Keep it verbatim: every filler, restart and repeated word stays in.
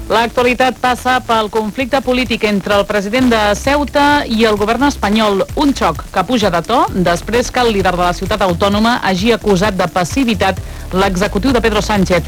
L'actualitat passa pel conflicte polític entre el president de Ceuta i el govern espanyol. Un xoc que puja de to després que el líder de la ciutat autònoma hagi acusat de passivitat l'executiu de Pedro Sánchez.